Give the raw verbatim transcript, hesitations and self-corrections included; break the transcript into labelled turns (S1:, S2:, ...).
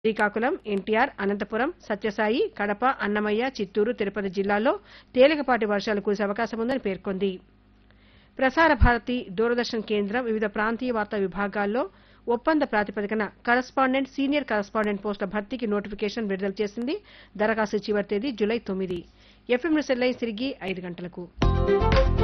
S1: శ్రీకాకుళం, ఎన్టీఆర్, అనంతపురం, సత్యసాయి, కడప, అన్నమయ్య, చిత్తూరు, తిరుపతి జిల్లాల్లో తేలికపాటి వర్షాలు కురిసే అవకాశం ఉందని పేర్కొంది. ప్రసార భారతి, దూరదర్శన్ కేంద్రం వివిధ ప్రాంతీయ వార్తా విభాగాల్లో ఒప్పంద ప్రాతిపదికన కరస్పాండెంట్, సీనియర్ కరస్పాండెంట్ పోస్టుల భర్తీకి నోటిఫికేషన్ విడుదల చేసింది. దరఖాస్తు చివరి తేదీ జులై తొమ్మిది. ఎఫ్ఎం న్యూస్ హెడ్లైన్స్ తిరిగి ఐదు గంటలకు.